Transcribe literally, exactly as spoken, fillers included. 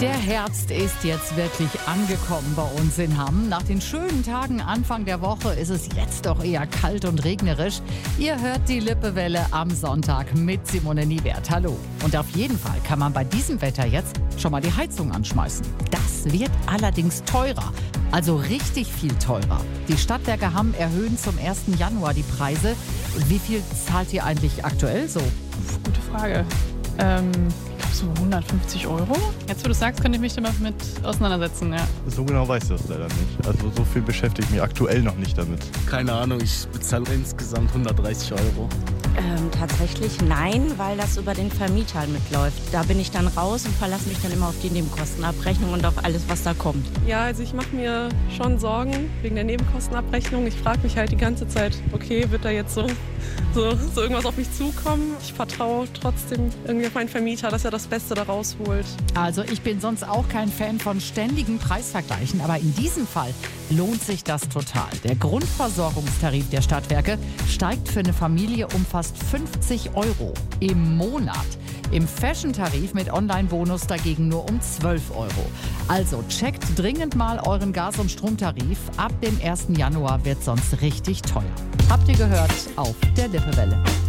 Der Herbst ist jetzt wirklich angekommen bei uns in Hamm. Nach den schönen Tagen Anfang der Woche ist es jetzt doch eher kalt und regnerisch. Ihr hört die Lippewelle am Sonntag mit Simone Niewert. Hallo. Und auf jeden Fall kann man bei diesem Wetter jetzt schon mal die Heizung anschmeißen. Das wird allerdings teurer. Also richtig viel teurer. Die Stadtwerke Hamm erhöhen zum ersten Januar die Preise. Wie viel zahlt ihr eigentlich aktuell so? Gute Frage. Ähm, ich glaube so hundertfünfzig Euro. Jetzt, wo du sagst, könnte ich mich damit mit auseinandersetzen, ja. So genau weiß ich das leider nicht. Also so viel beschäftige ich mich aktuell noch nicht damit. Keine Ahnung, ich bezahle insgesamt hundertdreißig Euro. Ähm, tatsächlich nein, weil das über den Vermieter mitläuft. Da bin ich dann raus und verlasse mich dann immer auf die Nebenkostenabrechnung und auf alles, was da kommt. Ja, also ich mache mir schon Sorgen wegen der Nebenkostenabrechnung. Ich frage mich halt die ganze Zeit, okay, wird da jetzt so, so, so irgendwas auf mich zukommen? Ich vertraue trotzdem irgendwie auf meinen Vermieter, dass er das Beste da rausholt. Also ich bin sonst auch kein Fan von ständigen Preisvergleichen, aber in diesem Fall lohnt sich das total. Der Grundversorgungstarif der Stadtwerke steigt für eine Familie um fast fünfzig Euro im Monat. Im Fashion-Tarif mit Online-Bonus dagegen nur um zwölf Euro. Also checkt dringend mal euren Gas- und Stromtarif. Ab dem ersten Januar wird sonst richtig teuer. Habt ihr gehört auf der Lippewelle.